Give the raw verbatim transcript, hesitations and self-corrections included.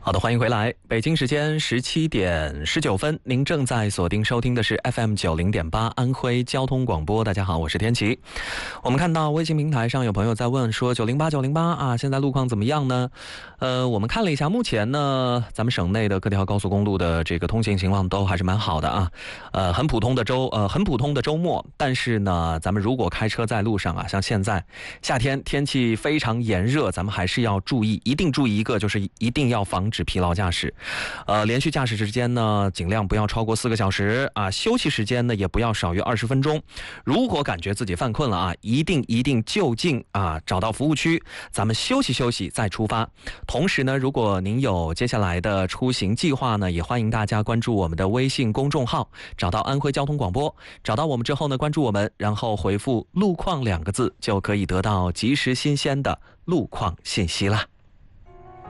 好的，欢迎回来。北京时间十七点十九分，您正在锁定收听的是 F M 九零点八安徽交通广播。大家好，我是天琪。我们看到微信平台上有朋友在问说九零八九零八啊，现在路况怎么样呢？呃，我们看了一下，目前呢，咱们省内的各条高速公路的这个通行情况都还是蛮好的啊。呃，很普通的周呃很普通的周末，但是呢，咱们如果开车在路上啊，像现在夏天天气非常炎热，咱们还是要注意，一定注意一个就是一定要防止疲劳驾驶。呃，连续驾驶之间呢，尽量不要超过四个小时啊，休息时间呢也不要少于二十分钟。如果感觉自己犯困了啊，一定一定就近啊找到服务区，咱们休息休息再出发。同时呢，如果您有接下来的出行计划呢，也欢迎大家关注我们的微信公众号，找到安徽交通广播，找到我们之后呢，关注我们，然后回复路况两个字，就可以得到及时新鲜的路况信息了。